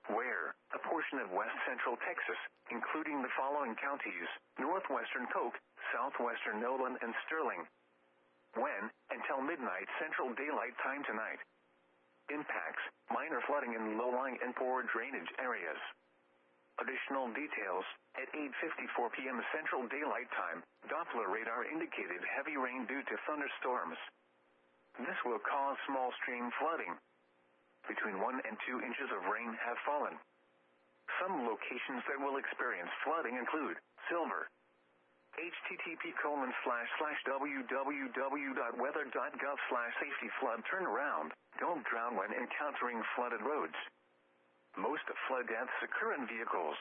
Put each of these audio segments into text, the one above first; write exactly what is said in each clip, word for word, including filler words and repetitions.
Where, a portion of west central Texas, including the following counties: northwestern Polk, southwestern Nolan and Sterling. When, until midnight Central Daylight Time tonight. Impacts, minor flooding in low-lying and poor drainage areas. Additional details, at eight fifty-four p m Central Daylight Time, Doppler radar indicated heavy rain due to thunderstorms. This will cause small stream flooding. Between one and two inches of rain have fallen. Some locations that will experience flooding include Silver. http colon slash slash www.weather.gov slash safety flood turnaround. Don't drown when encountering flooded roads. Most flood deaths occur in vehicles.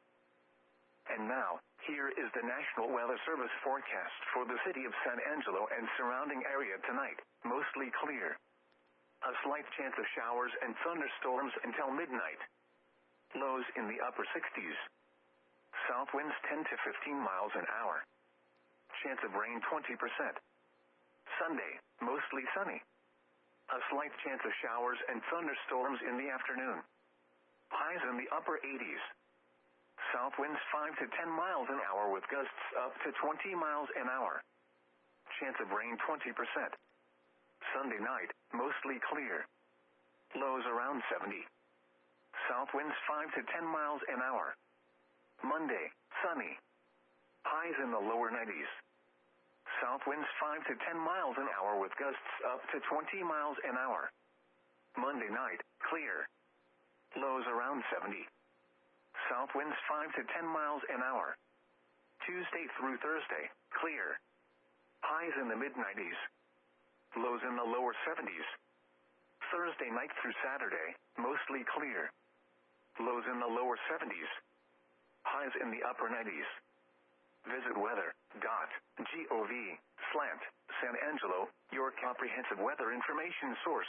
And now, here is the National Weather Service forecast for the city of San Angelo and surrounding area tonight. Mostly clear. A slight chance of showers and thunderstorms until midnight. Lows in the upper sixties. South winds ten to fifteen miles an hour. Chance of rain twenty percent. Sunday, mostly sunny. A slight chance of showers and thunderstorms in the afternoon. Highs in the upper eighties. South winds five to ten miles an hour with gusts up to twenty miles an hour. Chance of rain twenty percent. Sunday night, mostly clear. Lows around seventy. South winds five to ten miles an hour. Monday, sunny. Highs in the lower nineties. South winds five to ten miles an hour with gusts up to twenty miles an hour. Monday night, clear. Lows around seventy. South winds five to ten miles an hour. Tuesday through Thursday, clear. Highs in the mid nineties. Lows in the lower seventies. Thursday night through Saturday, mostly clear. Lows in the lower seventies. Highs in the upper nineties. Visit weather.gov slant San Angelo, your comprehensive weather information source.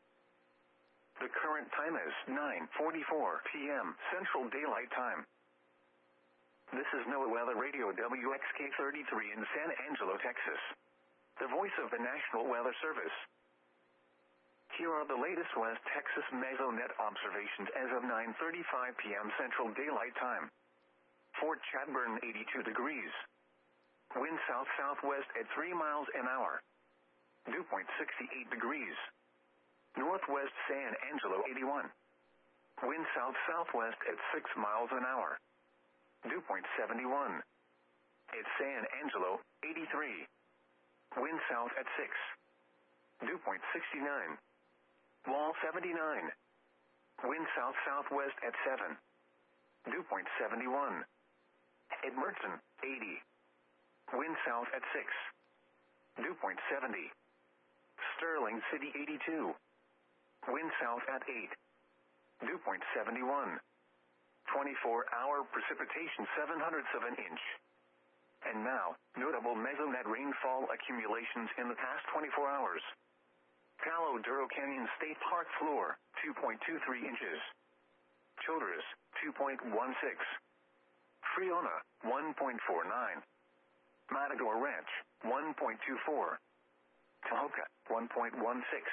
The current time is nine forty-four p m Central Daylight Time. This is NOAA Weather Radio W X K thirty-three in San Angelo, Texas. The voice of the National Weather Service. Here are the latest West Texas Mesonet observations as of nine thirty-five p m Central Daylight Time. Fort Chadbourne eighty-two degrees. Wind south-southwest at three miles an hour. Dew point sixty-eight degrees. Northwest San Angelo eighty-one. Wind south-southwest at six miles an hour. Dew point seventy-one. At San Angelo, eighty-three. Wind south at six. Dew point sixty-nine. Wall seventy-nine. Wind south-southwest at seven. Dew point seventy-one. At Merton, eighty. Wind south at six. Dew point seventy. Sterling City eighty-two. Wind south at eight. Dew point seventy-one. twenty-four hour precipitation seven hundredths of an inch. And now, notable Mesonet rainfall accumulations in the past twenty-four hours. Palo Duro Canyon State Park floor, two point two three inches. Childress, two point one six. Friona, one point four nine. Matador Ranch, one point two four. Tahoka, one point one six.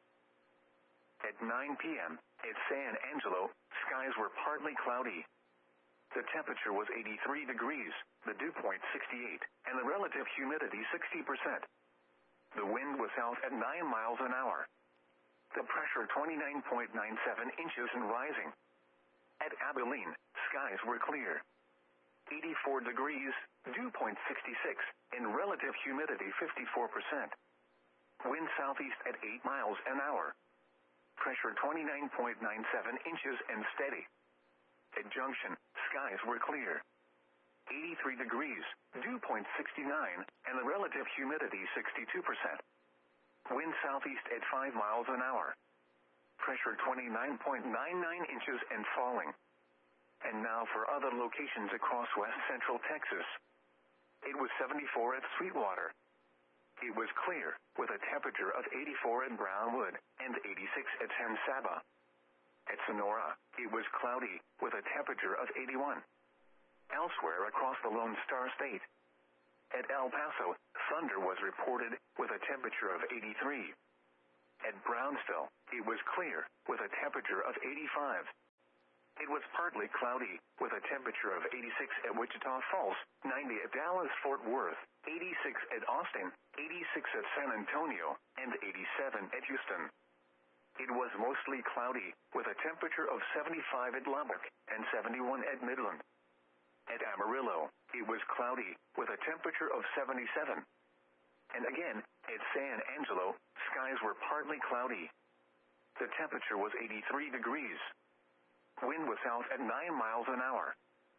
At nine p m at San Angelo, skies were partly cloudy. The temperature was eighty-three degrees, the dew point sixty-eight, and the relative humidity sixty percent. The wind was south at nine miles an hour. The pressure twenty-nine point nine seven inches and rising. At Abilene, skies were clear. eighty-four degrees, dew point sixty-six, and relative humidity fifty-four percent. Wind southeast at eight miles an hour. Pressure twenty-nine point nine seven inches and steady. At Junction, skies were clear. eighty-three degrees, dew point sixty-nine, and the relative humidity sixty-two percent. Wind southeast at five miles an hour. Pressure twenty-nine point nine nine inches and falling. And now for other locations across west central Texas. It was seventy-four at Sweetwater. It was clear, with a temperature of eighty-four at Brownwood, and eighty-six at San Saba. At Sonora, it was cloudy, with a temperature of eighty-one. Elsewhere across the Lone Star State. At El Paso, thunder was reported, with a temperature of eighty-three. At Brownsville, it was clear, with a temperature of eighty-five. It was partly cloudy, with a temperature of eighty-six at Wichita Falls, ninety at Dallas-Fort Worth, eighty-six at Austin, eighty-six at San Antonio, and eighty-seven at Houston. It was mostly cloudy, with a temperature of seventy-five at Lubbock, and seventy-one at Midland. At Amarillo, it was cloudy, with a temperature of seventy-seven. And again, at San Angelo, skies were partly cloudy. The temperature was eighty-three degrees. Wind was south at nine miles an hour.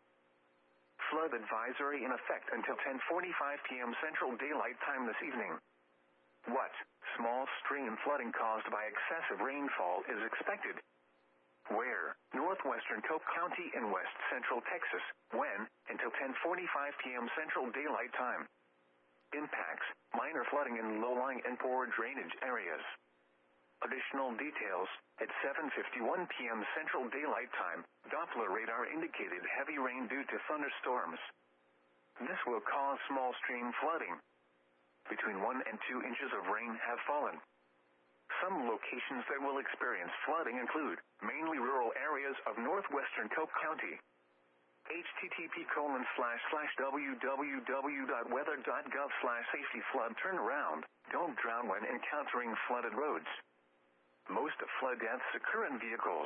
Flood advisory in effect until ten forty-five p.m. Central Daylight Time this evening. What small stream flooding caused by excessive rainfall is expected? Where? Northwestern Cook County in west central Texas. When? Until ten forty-five p.m. Central Daylight Time. Impacts: minor flooding in low-lying and poor drainage areas. Additional details: at seven fifty-one p.m. Central Daylight Time, Doppler radar indicated heavy rain due to thunderstorms. This will cause small stream flooding. Between one and two inches of rain have fallen. Some locations that will experience flooding include mainly rural areas of northwestern Cook County. H T T P colon slash slash w w w dot weather dot gov slash safety flood turnaround. Don't drown when encountering flooded roads. Most flood deaths occur in vehicles.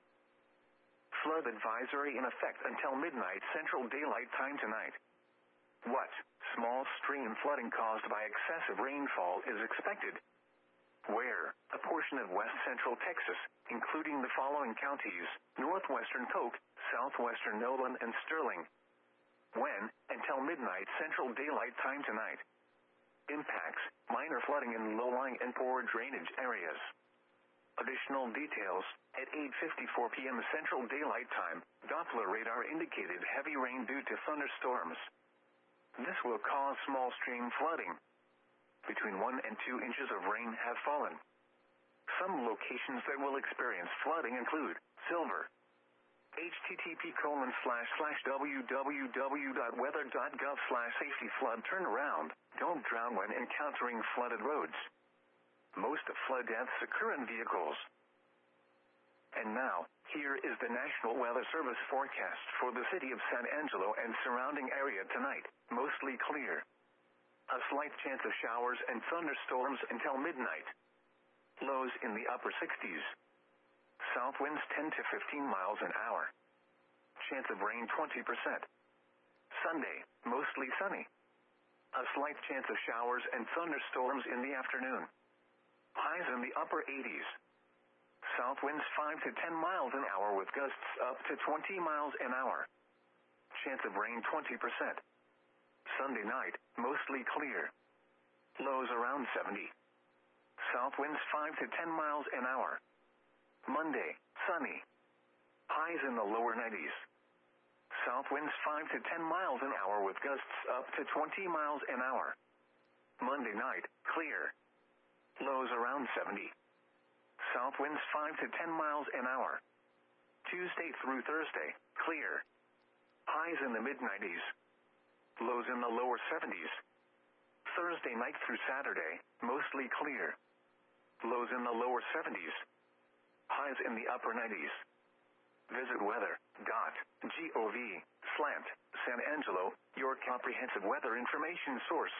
Flood advisory in effect until midnight Central Daylight Time tonight. What small stream flooding caused by excessive rainfall is expected? Where? A portion of west central Texas, including the following counties: northwestern Coke, southwestern Nolan, and Sterling. When? Until midnight Central Daylight Time tonight. Impacts: minor flooding in low-lying and poor drainage areas. Additional details: at eight fifty-four p.m. Central Daylight Time, Doppler radar indicated heavy rain due to thunderstorms. This will cause small stream flooding. Between one and two inches of rain have fallen. Some locations that will experience flooding include Silver. H T T P colon slash slash w w w dot weather dot gov slash safety flood turnaround. Don't drown when encountering flooded roads. Most flood deaths occur in vehicles. And now, here is the National Weather Service forecast for the city of San Angelo and surrounding area tonight. Mostly clear. A slight chance of showers and thunderstorms until midnight. Lows in the upper sixties. South winds ten to fifteen miles an hour. Chance of rain twenty percent. Sunday, mostly sunny. A slight chance of showers and thunderstorms in the afternoon. Highs in the upper eighties. South winds five to ten miles an hour with gusts up to twenty miles an hour. Chance of rain twenty percent. Sunday night, mostly clear. Lows around seventy. South winds five to ten miles an hour. Monday, sunny. Highs in the lower nineties. South winds five to ten miles an hour with gusts up to twenty miles an hour. Monday night, clear. Lows around seventy. South winds five to ten miles an hour. Tuesday through Thursday, clear. Highs in the mid nineties. Lows in the lower seventies. Thursday night through Saturday, mostly clear. Lows in the lower seventies. Highs in the upper nineties. Visit weather dot gov slash San Angelo, your comprehensive weather information source.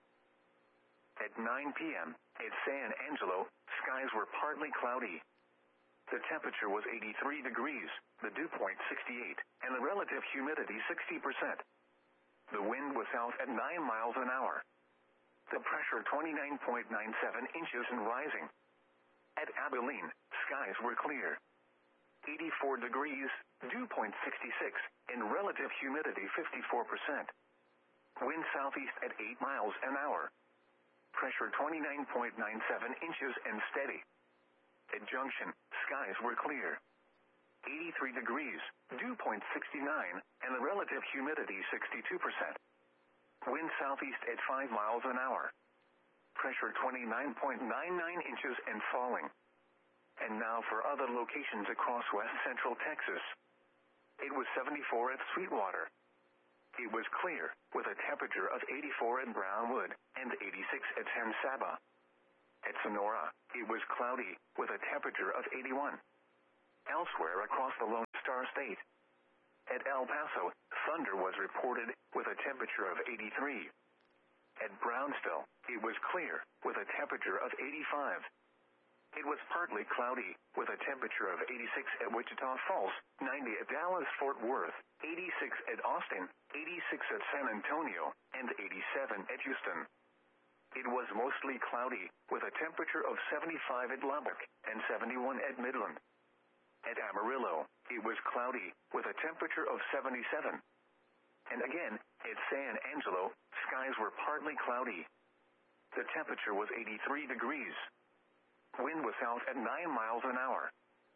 At nine p.m., at San Angelo, skies were partly cloudy. The temperature was eighty-three degrees, the dew point sixty-eight, and the relative humidity sixty percent. The wind was south at nine miles an hour. The pressure twenty-nine point nine seven inches and rising. At Abilene, skies were clear. eighty-four degrees, dew point sixty-six, and relative humidity fifty-four percent. Wind southeast at eight miles an hour. Pressure twenty-nine point nine seven inches and steady. At Junction, skies were clear. eighty-three degrees, dew point sixty-nine, and the relative humidity sixty-two percent. Wind southeast at five miles an hour. Pressure twenty-nine point nine nine inches and falling. And now for other locations across west central Texas. It was seventy-four at Sweetwater. It was clear, with a temperature of eighty-four at Brownwood, and eighty-six at San Saba. At Sonora, it was cloudy, with a temperature of eighty-one. Elsewhere across the Lone five-star state. At El Paso, thunder was reported with a temperature of eighty-three. At Brownsville, it was clear with a temperature of eighty-five. It was partly cloudy, with a temperature of eighty-six at Wichita Falls, ninety at Dallas-Fort Worth, eighty-six at Austin, eighty-six at San Antonio, and eighty-seven at Houston. It was mostly cloudy, with a temperature of seventy-five at Lubbock, and seventy-one at Midland. At Amarillo, it was cloudy, with a temperature of seventy-seven. And again, at San Angelo, skies were partly cloudy. The temperature was eighty-three degrees. Wind was south at nine miles an hour.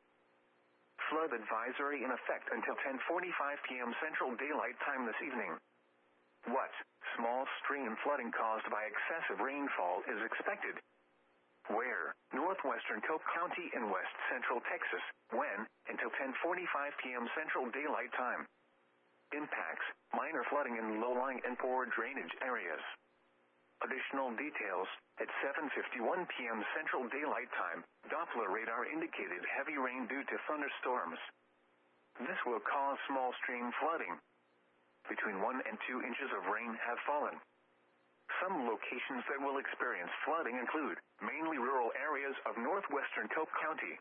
Flood advisory in effect until ten forty-five p.m. Central Daylight Time this evening. What small stream flooding caused by excessive rainfall is expected? Where? Northwestern Cook County in west central Texas. When? Until ten forty-five p.m. Central Daylight Time. Impacts: minor flooding in low-lying and poor drainage areas. Additional details: at seven fifty-one p.m. Central Daylight Time, Doppler radar indicated heavy rain due to thunderstorms. This will cause small stream flooding. Between one and two inches of rain have fallen. Some locations that will experience flooding include mainly rural areas of northwestern Cook County.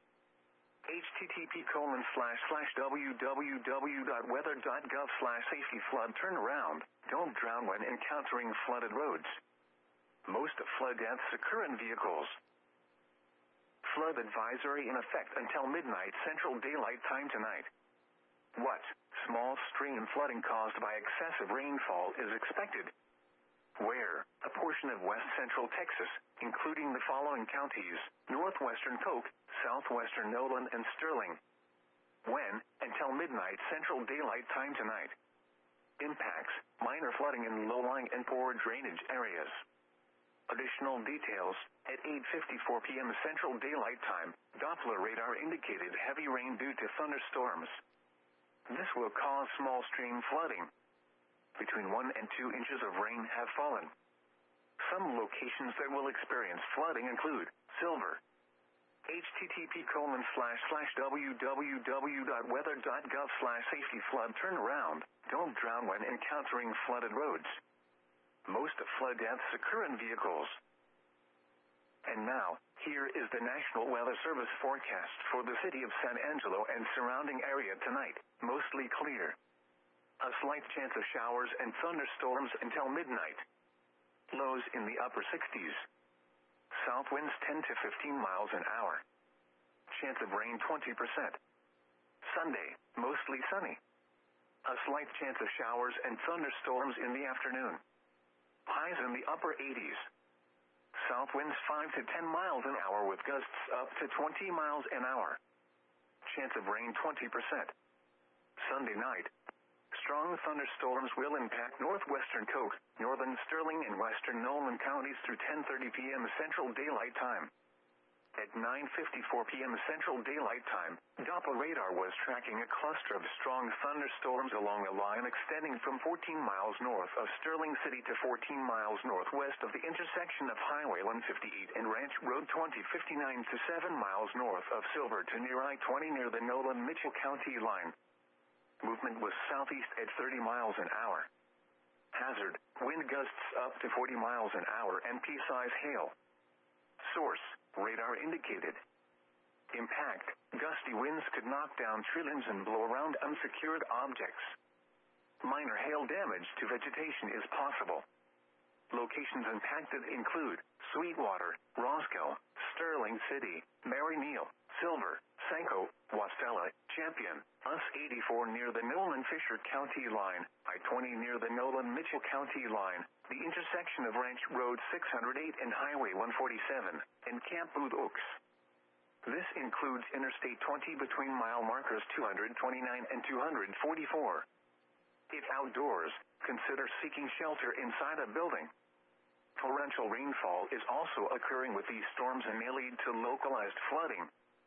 http colon slash slash www.weather.gov slash safety flood turnaround. Don't drown when encountering flooded roads. Most flood deaths occur in vehicles. Flood advisory in effect until midnight Central Daylight Time tonight. What small stream flooding caused by excessive rainfall is expected? Where? A portion of west central Texas, including the following counties: northwestern Cook, southwestern Nolan, and Sterling. When? Until midnight Central Daylight Time tonight. Impacts: minor flooding in low-lying and poor drainage areas. Additional details: at eight fifty-four p.m. Central Daylight Time, Doppler radar indicated heavy rain due to thunderstorms. This will cause small stream flooding. Between one and two inches of rain have fallen. Some locations that will experience flooding include Silver. http colon slash slash www.weather.gov slash safety flood turnaround. Don't drown when encountering flooded roads. Most flood deaths occur in vehicles. And now, here is the National Weather Service forecast for the city of San Angelo and surrounding area tonight. Mostly clear. A slight chance of showers and thunderstorms until midnight. Lows in the upper sixties. South winds ten to fifteen miles an hour. Chance of rain twenty percent. Sunday, mostly sunny. A slight chance of showers and thunderstorms in the afternoon. Highs in the upper eighties. South winds five to ten miles an hour with gusts up to twenty miles an hour. Chance of rain twenty percent. Sunday night. Strong thunderstorms will impact northwestern Cook, northern Sterling, and western Nolan counties through ten thirty p.m. Central Daylight Time. At nine fifty-four p.m. Central Daylight Time, Doppler radar was tracking a cluster of strong thunderstorms along a line extending from fourteen miles north of Sterling City to fourteen miles northwest of the intersection of Highway one fifty-eight and Ranch Road twenty fifty-nine to seven miles north of Silver to near I twenty near the Nolan-Mitchell County line. Movement was southeast at thirty miles an hour. Hazard: wind gusts up to forty miles an hour and pea-size hail. Source: radar indicated. Impact: gusty winds could knock down tree limbs and blow around unsecured objects. Minor hail damage to vegetation is possible. Locations impacted include Sweetwater, Roscoe, Sterling City, Mary Neal, Silver, Sanko, Wastella, Champion, U S eighty-four near the Nolan-Fisher County line, I twenty near the Nolan-Mitchell County line, the intersection of Ranch Road six oh eight and Highway one forty-seven, and Camp Booth Oaks. This includes Interstate twenty between mile markers two twenty-nine and two forty-four. If outdoors, consider seeking shelter inside a building. Torrential rainfall is also occurring with these storms and may lead to localized flooding.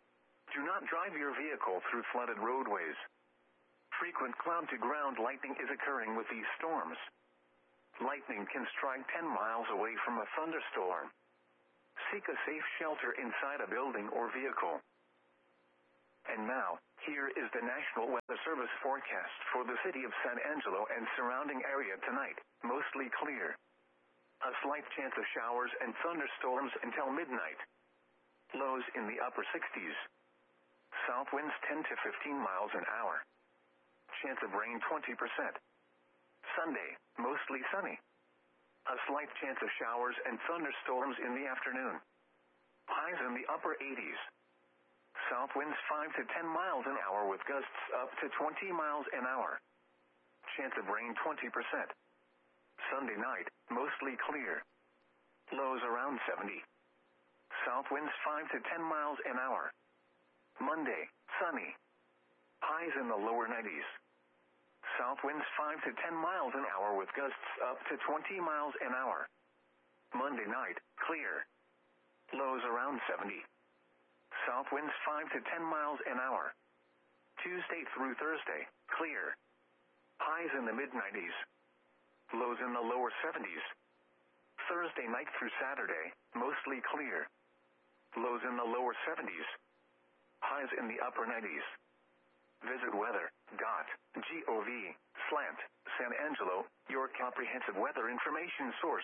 Do not drive your vehicle through flooded roadways. Frequent cloud-to-ground lightning is occurring with these storms. Lightning can strike ten miles away from a thunderstorm. Seek a safe shelter inside a building or vehicle. And now, here is the National Weather Service forecast for the city of San Angelo and surrounding area tonight. Mostly clear. A slight chance of showers and thunderstorms until midnight. Lows in the upper sixties. South winds ten to fifteen miles an hour. Chance of rain twenty percent. Sunday, mostly sunny. A slight chance of showers and thunderstorms in the afternoon. Highs in the upper eighties. South winds five to ten miles an hour with gusts up to twenty miles an hour. Chance of rain twenty percent. Sunday night, mostly clear. Lows around seventy. South winds five to ten miles an hour. Monday, sunny. Highs in the lower nineties. South winds five to ten miles an hour with gusts up to twenty miles an hour. Monday night, clear. Lows around seventy. South winds five to ten miles an hour. Tuesday through Thursday, clear. Highs in the mid nineties. Lows in the lower seventies. Thursday night through Saturday, mostly clear. Lows in the lower seventies. Highs in the upper nineties. Visit weather dot gov slash San Angelo, your comprehensive weather information source.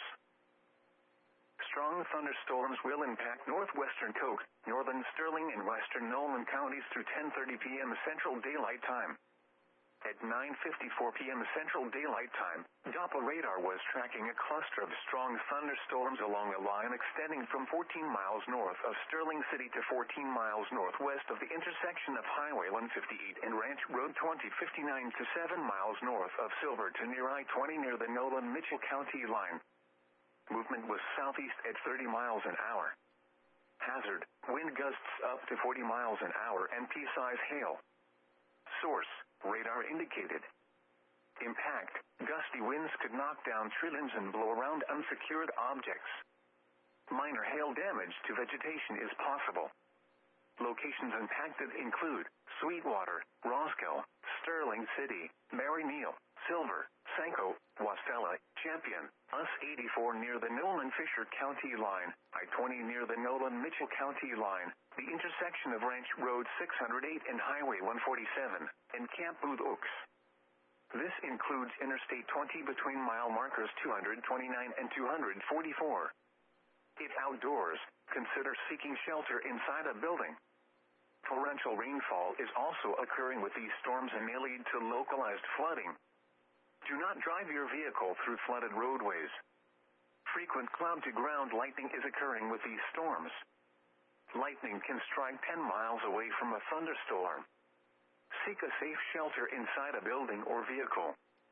Strong thunderstorms will impact northwestern Coke, northern Sterling, and western Nolan counties through ten thirty p.m. Central Daylight Time. At nine fifty-four p.m. Central Daylight Time, Doppler radar was tracking a cluster of strong thunderstorms along a line extending from fourteen miles north of Sterling City to fourteen miles northwest of the intersection of Highway one fifty-eight and Ranch Road twenty fifty-nine to seven miles north of Silver to near I twenty near the Nolan-Mitchell County line. Movement was southeast at thirty miles an hour. Hazard, wind gusts up to forty miles an hour and pea-size hail. Source, radar indicated. Impact, gusty winds could knock down tree limbs and blow around unsecured objects. Minor hail damage to vegetation is possible. Locations impacted include Sweetwater, Roscoe, Sterling City, Mary Neal, Silver, Sanko, Wastella, Champion, U S eighty-four near the Nolan-Fisher County line, I twenty near the Nolan-Mitchell County line, the intersection of Ranch Road six oh eight and Highway one forty-seven, and Camp Booth Oaks. This includes Interstate twenty between mile markers two twenty-nine and two forty-four. If outdoors, consider seeking shelter inside a building. Torrential rainfall is also occurring with these storms and may lead to localized flooding. Do not drive your vehicle through flooded roadways. Frequent cloud-to-ground lightning is occurring with these storms. Lightning can strike ten miles away from a thunderstorm. Seek a safe shelter inside a building or vehicle.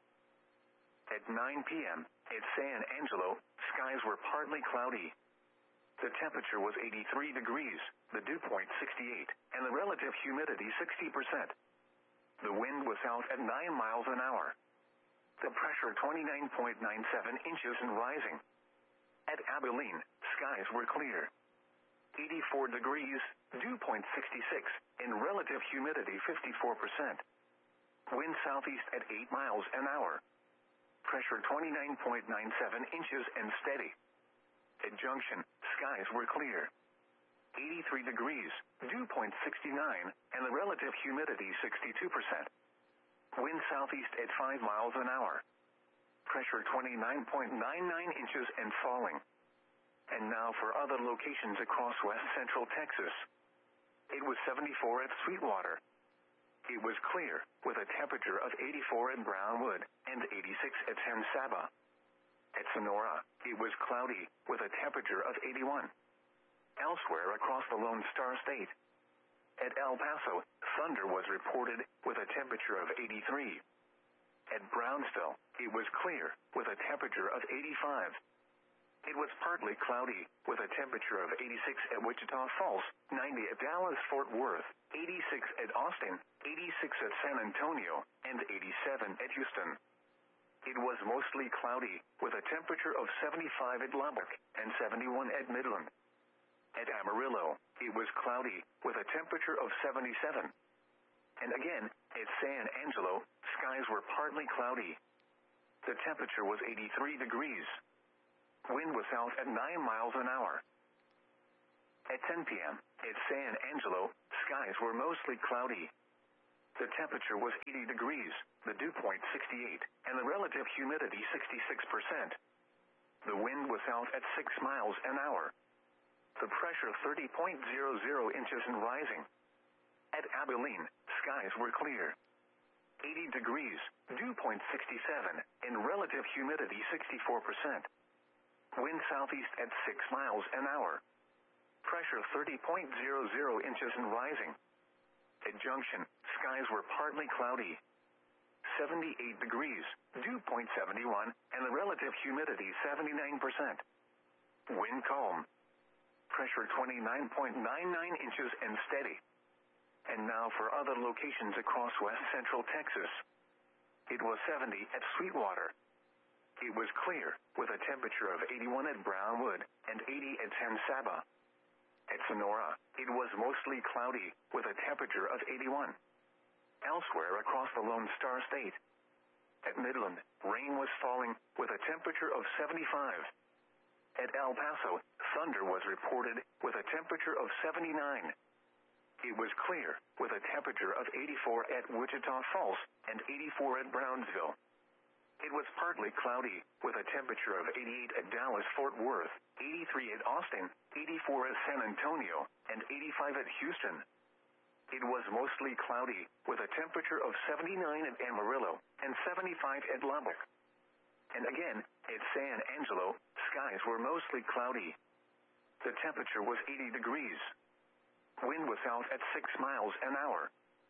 At nine p.m., at San Angelo, skies were partly cloudy. The temperature was eighty-three degrees, the dew point sixty-eight, and the relative humidity sixty percent. The wind was out at nine miles an hour. The pressure twenty-nine point nine seven inches and rising. At Abilene, skies were clear. eighty-four degrees, dew point sixty-six, and relative humidity fifty-four percent. Wind southeast at eight miles an hour. Pressure twenty-nine point nine seven inches and steady. At Junction, skies were clear. eighty-three degrees, dew point sixty-nine, and the relative humidity sixty-two percent. Wind southeast at five miles an hour. Pressure twenty-nine point nine nine inches and falling. And now for other locations across west central Texas. It was seventy-four at Sweetwater. It was clear, with a temperature of eighty-four at Brownwood, and eighty-six at San Saba. At Sonora, it was cloudy, with a temperature of eighty-one. Elsewhere across the Lone Star State. At El Paso, thunder was reported, with a temperature of eighty-three. At Brownsville, it was clear, with a temperature of eighty-five. It was partly cloudy, with a temperature of eighty-six at Wichita Falls, ninety at Dallas-Fort Worth, eighty-six at Austin, eighty-six at San Antonio, and eighty-seven at Houston. It was mostly cloudy, with a temperature of seventy-five at Lubbock, and seventy-one at Midland. At Amarillo, it was cloudy, with a temperature of seventy-seven. And again, at San Angelo, skies were partly cloudy. The temperature was eighty-three degrees. Wind was south at nine miles an hour. At ten p.m., At San Angelo, skies were mostly cloudy. The temperature was eighty degrees, the dew point sixty-eight, and the relative humidity sixty-six percent. The wind was out at six miles an hour. The pressure thirty point zero zero inches and rising. At Abilene, skies were clear. eighty degrees, dew point sixty-seven, and relative humidity sixty-four percent. Wind southeast at six miles an hour. Pressure thirty point zero zero inches and rising. At Junction, skies were partly cloudy. seventy-eight degrees, dew point seventy-one, and the relative humidity seventy-nine percent. Wind calm. Pressure twenty-nine point nine nine inches and steady. And now for other locations across west central Texas. It was seventy at Sweetwater. It was clear, with a temperature of eighty-one at Brownwood and eighty at San Saba. At Sonora, it was mostly cloudy, with a temperature of eighty-one. Elsewhere across the Lone Star State. At Midland, rain was falling, with a temperature of seventy-five. At El Paso, thunder was reported, with a temperature of seventy-nine. It was clear, with a temperature of eighty-four at Wichita Falls and eighty-four at Brownsville. It was partly cloudy, with a temperature of eighty-eight at Dallas-Fort Worth, eighty-three at Austin, eighty-four at San Antonio, and eighty-five at Houston. It was mostly cloudy, with a temperature of seventy-nine at Amarillo and seventy-five at Lubbock. And again, at San Angelo, skies were mostly cloudy. The temperature was eighty degrees. Wind was out at six miles an hour.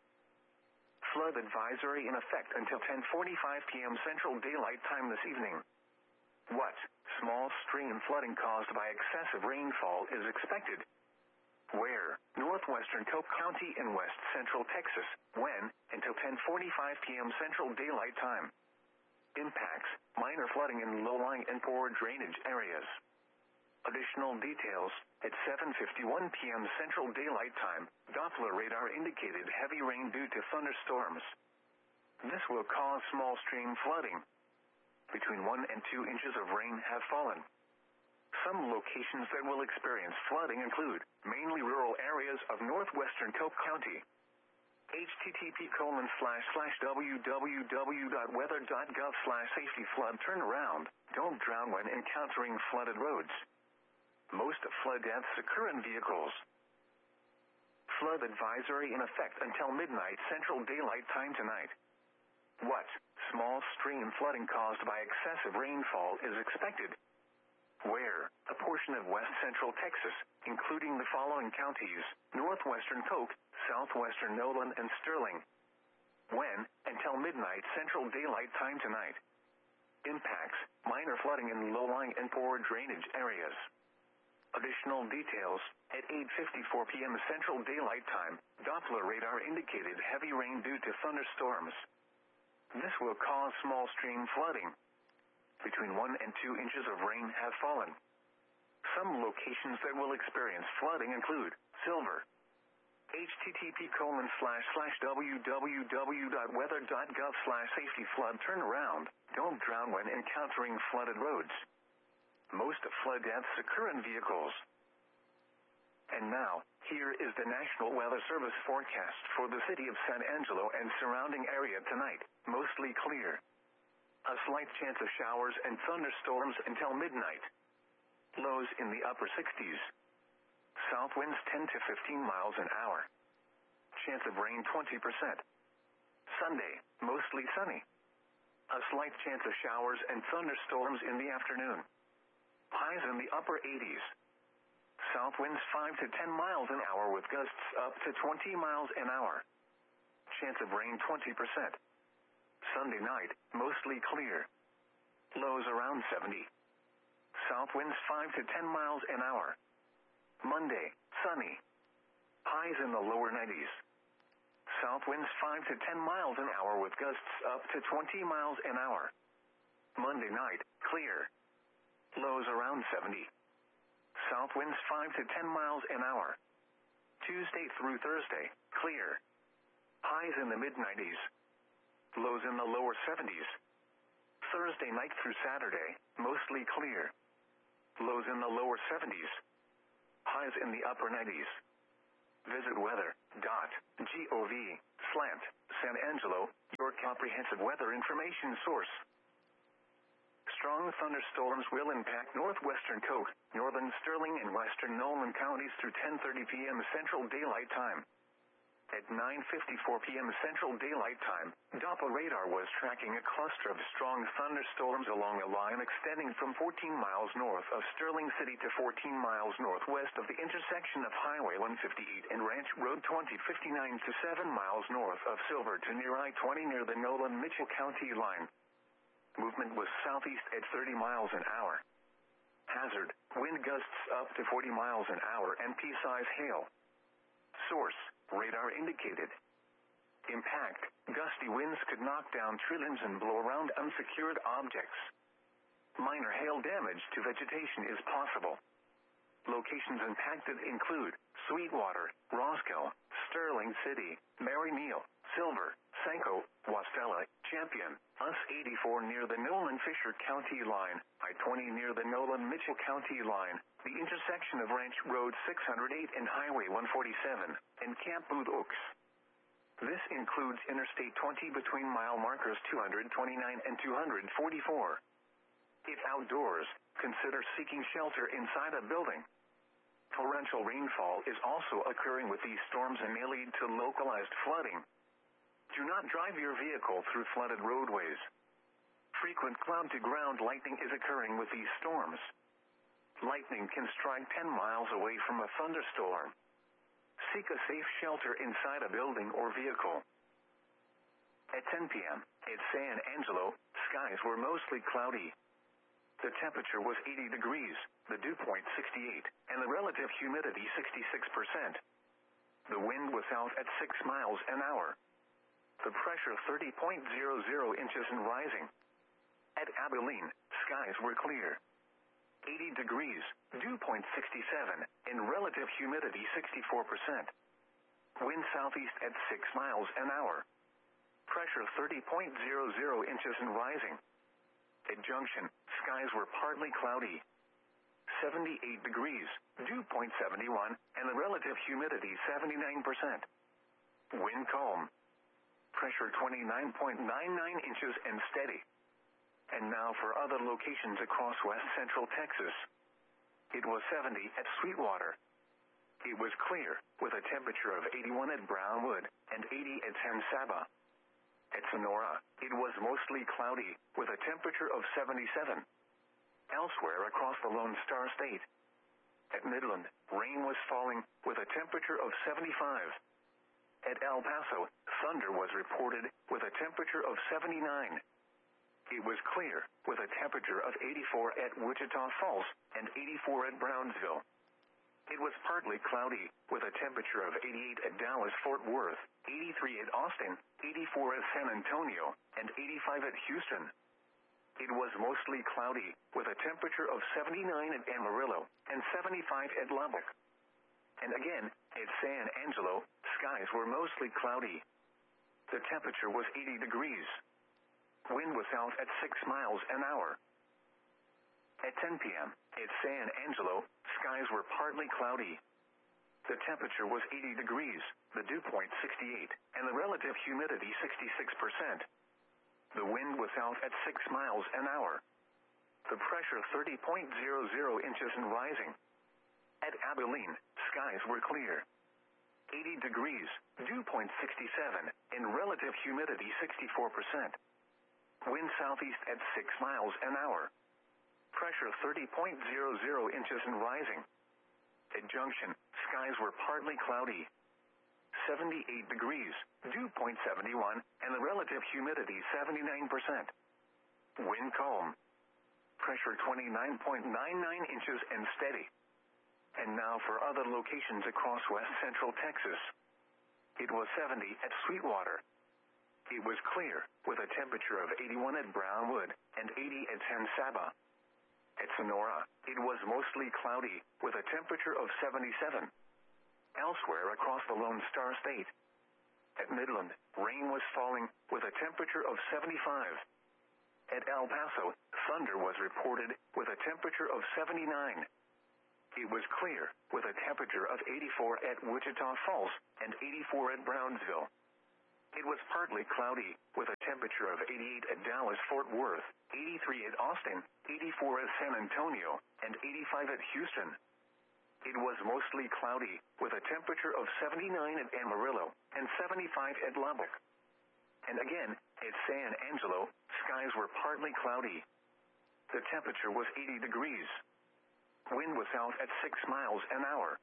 Flood advisory in effect until ten forty-five p.m. Central Daylight Time this evening. What? Small stream flooding caused by excessive rainfall is expected. Where? Northwestern Cook County in west central Texas. When? Until ten forty-five p.m. Central Daylight Time. Impacts: minor flooding in low-lying and poor drainage areas. Additional details: at seven fifty-one p.m. Central Daylight Time, Doppler radar indicated heavy rain due to thunderstorms. This will cause small stream flooding. Between one and two inches of rain have fallen. Some locations that will experience flooding include mainly rural areas of northwestern Cook County. http colon slash slash www.weather.gov slash safety flood turnaround. Don't drown when encountering flooded roads. Most flood deaths occur in vehicles. Flood advisory in effect until midnight Central Daylight Time tonight. What? Small stream flooding caused by excessive rainfall is expected. Where? A portion of west central Texas, including the following counties: northwestern Coke, southwestern Nolan, and Sterling. When? Until midnight Central Daylight Time tonight. Impacts: minor flooding in low-lying and poor drainage areas. Additional details: at eight fifty-four p.m. Central Daylight Time, Doppler radar indicated heavy rain due to thunderstorms. This will cause small stream flooding. Between one and two inches of rain have fallen. Some locations that will experience flooding include Silver. http colon slash slash www.weather.gov slash safety flood turnaround. Don't drown when encountering flooded roads. Most flood deaths occur in vehicles. And now, here is the National Weather Service forecast for the city of San Angelo and surrounding area tonight. Mostly clear. A slight chance of showers and thunderstorms until midnight. Lows in the upper sixties. South winds ten to fifteen miles an hour. Chance of rain twenty percent. Sunday, mostly sunny. A slight chance of showers and thunderstorms in the afternoon. Highs in the upper eighties. South winds five to ten miles an hour with gusts up to twenty miles an hour. Chance of rain twenty percent. Sunday night, mostly clear. Lows around seventy. South winds five to ten miles an hour. Monday, sunny. Highs in the lower nineties. South winds five to ten miles an hour with gusts up to twenty miles an hour. Monday night, clear. Lows around seventy. South winds five to ten miles an hour. Tuesday through Thursday, clear. Highs in the mid nineties. Lows in the lower seventies. Thursday night through Saturday, mostly clear. Lows in the lower seventies. Highs in the upper nineties. Visit weather dot gov slash San Angelo, your comprehensive weather information source. Strong thunderstorms will impact northwestern Coke, northern Sterling, and western Nolan counties through ten thirty p.m. Central Daylight Time. At nine fifty-four p.m. Central Daylight Time, Doppler radar was tracking a cluster of strong thunderstorms along a line extending from fourteen miles north of Sterling City to fourteen miles northwest of the intersection of Highway one fifty-eight and Ranch Road twenty fifty-nine to seven miles north of Silver to near I twenty near the Nolan-Mitchell County line. Movement was southeast at thirty miles an hour. Hazard, wind gusts up to forty miles an hour and pea-size hail. Source, radar indicated. Impact, gusty winds could knock down tree limbs and blow around unsecured objects. Minor hail damage to vegetation is possible. Locations impacted include Sweetwater, Roscoe, Sterling City, Mary Neal, Silver, Sanko, Wastella, Champion, U S eighty-four near the Nolan-Fisher County line, I twenty near the Nolan-Mitchell County line, the intersection of Ranch Road six oh eight and Highway one forty-seven, and Camp Booth Oaks. This includes Interstate twenty between mile markers two twenty-nine and two forty-four. If outdoors, consider seeking shelter inside a building. Torrential rainfall is also occurring with these storms and may lead to localized flooding. Do not drive your vehicle through flooded roadways. Frequent cloud-to-ground lightning is occurring with these storms. Lightning can strike ten miles away from a thunderstorm. Seek a safe shelter inside a building or vehicle. At ten p.m., at San Angelo, skies were mostly cloudy. The temperature was eighty degrees, the dew point sixty-eight, and the relative humidity sixty-six percent. The wind was south at six miles an hour. The pressure thirty point zero zero inches and rising. At Abilene, skies were clear. eighty degrees, dew point sixty-seven, and relative humidity sixty-four percent. Wind southeast at six miles an hour. Pressure thirty point zero zero inches and rising. At Junction, skies were partly cloudy. seventy-eight degrees, dew point seventy-one, and the relative humidity seventy-nine percent. Wind calm. Pressure twenty-nine point nine nine inches and steady. And now for other locations across west central Texas. It was seventy at Sweetwater. It was clear, with a temperature of eighty-one at Brownwood, and eighty at San Saba. At Sonora, it was mostly cloudy, with a temperature of seventy-seven. Elsewhere across the Lone Star State. At Midland, rain was falling, with a temperature of seventy-five. At El Paso, thunder was reported, with a temperature of seventy-nine. It was clear, with a temperature of eighty-four at Wichita Falls, and eighty-four at Brownsville. It was partly cloudy, with a temperature of eighty-eight at Dallas-Fort Worth, eighty-three at Austin, eighty-four at San Antonio, and eighty-five at Houston. It was mostly cloudy, with a temperature of seventy-nine at Amarillo, and seventy-five at Lubbock. And again, at San Angelo, skies were mostly cloudy. The temperature was eighty degrees. Wind was south at six miles an hour. At ten p.m., at San Angelo, skies were partly cloudy. The temperature was eighty degrees, the dew point sixty-eight, and the relative humidity sixty-six percent. The wind was south at six miles an hour. The pressure thirty point zero zero inches and rising. At Abilene, skies were clear. eighty degrees, dew point sixty-seven, and relative humidity sixty-four percent. Wind southeast at six miles an hour. Pressure thirty point zero zero inches and rising. At Junction, skies were partly cloudy. seventy-eight degrees, dew point seventy-one, and the relative humidity seventy-nine percent. Wind calm. Pressure twenty-nine point nine nine inches and steady. And now for other locations across west central Texas. It was seventy at Sweetwater. It was clear, with a temperature of eighty-one at Brownwood, and eighty at San Saba. At Sonora, it was mostly cloudy, with a temperature of seventy-seven. Elsewhere across the Lone Star State. At Midland, rain was falling, with a temperature of seventy-five. At El Paso, thunder was reported, with a temperature of seventy-nine. It was clear, with a temperature of eighty-four at Wichita Falls and eighty-four at Brownsville. It was partly cloudy, with a temperature of eighty-eight at Dallas-Fort Worth, eighty-three at Austin, eighty-four at San Antonio, and eighty-five at Houston. It was mostly cloudy, with a temperature of seventy-nine at Amarillo and seventy-five at Lubbock. And again, at San Angelo, skies were partly cloudy. The temperature was eighty degrees. Wind was south at six miles an hour.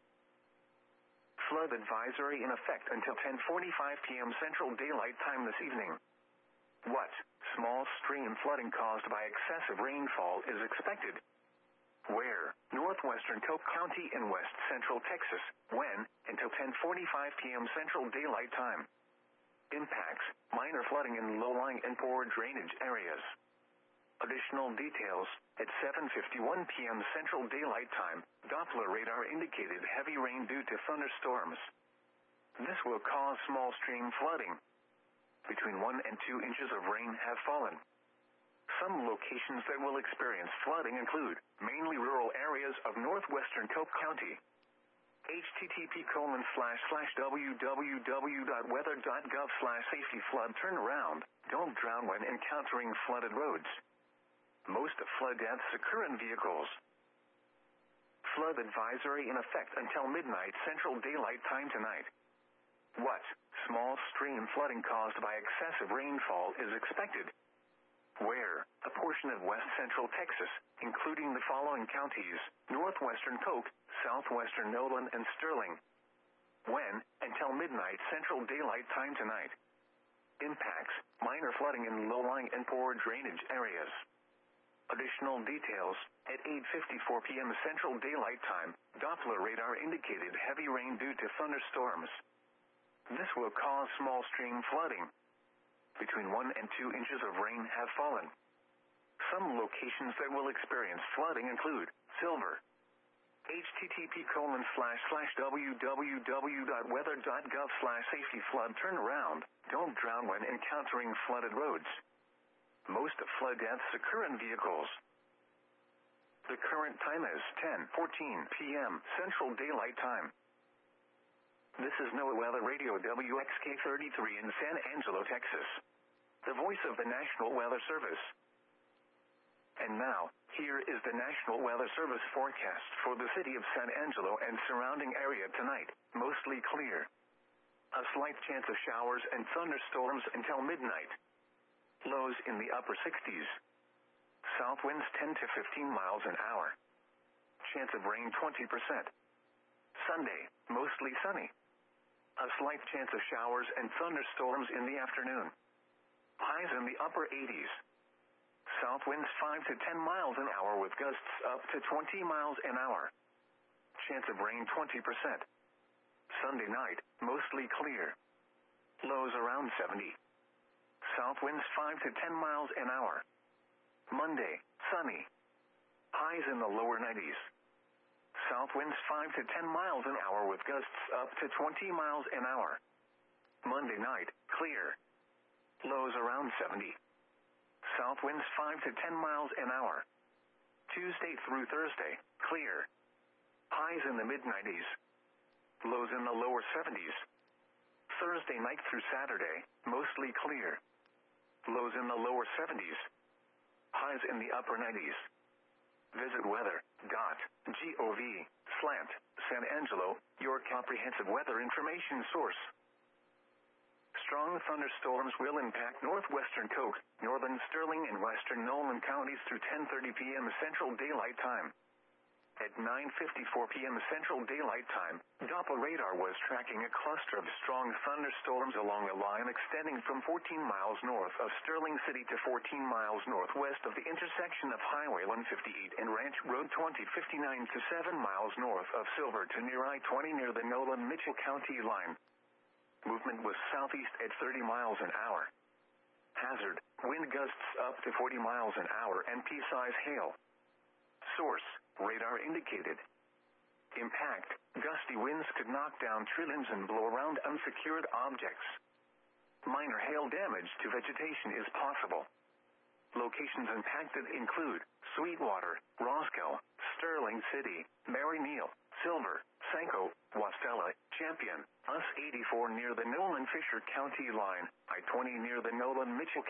Flood advisory in effect until ten forty-five p.m. Central Daylight Time this evening. What small stream flooding caused by excessive rainfall is expected? Where? Northwestern Coke County in west central Texas. When? Until ten forty-five p.m. Central Daylight Time. Impacts: minor flooding in low-lying and poor drainage areas. Additional details: at seven fifty-one p.m. Central Daylight Time, Doppler radar indicated heavy rain due to thunderstorms. This will cause small stream flooding. Between one and two inches of rain have fallen. Some locations that will experience flooding include mainly rural areas of northwestern Coke County. http colon slash slash www.weather.gov slash safety flood turnaround. Don't drown when encountering flooded roads. Most flood deaths occur in vehicles. Flood advisory in effect until midnight Central Daylight Time tonight. What small stream flooding caused by excessive rainfall is expected? Where? A portion of west central Texas, including the following counties: northwestern Coke, southwestern Nolan, and Sterling. When? Until midnight Central Daylight Time tonight. Impacts: minor flooding in low-lying and poor drainage areas. Additional details: at eight fifty-four p.m. Central Daylight Time, Doppler radar indicated heavy rain due to thunderstorms. This will cause small stream flooding. Between one and two inches of rain have fallen. Some locations that will experience flooding include Silver. http colon slash slash www.weather.gov slash safety flood turnaround. Don't drown when encountering flooded roads. Most flood deaths occur in vehicles. The current time is ten fourteen p.m. Central Daylight Time. This is NOAA Weather Radio W X K thirty-three in San Angelo, Texas. The voice of the National Weather Service. And now, here is the National Weather Service forecast for the city of San Angelo and surrounding area tonight. Mostly clear. A slight chance of showers and thunderstorms until midnight. Lows in the upper sixties. South winds ten to fifteen miles an hour. Chance of rain twenty percent. Sunday, mostly sunny. A slight chance of showers and thunderstorms in the afternoon. Highs in the upper eighties. South winds five to ten miles an hour with gusts up to twenty miles an hour. Chance of rain twenty percent. Sunday night, mostly clear. Lows around seventy. South winds five to ten miles an hour. Monday, sunny. Highs in the lower nineties. South winds five to ten miles an hour with gusts up to twenty miles an hour. Monday night, clear. Lows around seventy. South winds five to ten miles an hour. Tuesday through Thursday, clear. Highs in the mid nineties. Lows in the lower seventies. Thursday night through Saturday, mostly clear. Lows in the lower seventies. Highs in the upper nineties. Visit weather.gov slant San Angelo, your comprehensive weather information source. Strong thunderstorms will impact northwestern Coke, northern Sterling, and western Nolan counties through ten thirty p.m. Central Daylight Time. At nine fifty-four p.m. Central Daylight Time, Doppler radar was tracking a cluster of strong thunderstorms along a line extending from fourteen miles north of Sterling City to fourteen miles northwest of the intersection of Highway one fifty-eight and Ranch Road twenty fifty-nine to seven miles north of Silver to near I twenty near the Nolan-Mitchell County line. Movement was southeast at thirty miles an hour. Hazard: wind gusts up to forty miles an hour and pea-size hail. Source: radar indicated. Impact: gusty winds could knock down tree limbs and blow around unsecured objects. Minor hail damage to vegetation is possible. Locations impacted include Sweetwater, Roscoe, Sterling City, Mary Neal, Silver, Sanko, Wasilla, Champion, U S eighty-four near the Nolan-Fisher County line, I twenty near the Nolan-Mitchell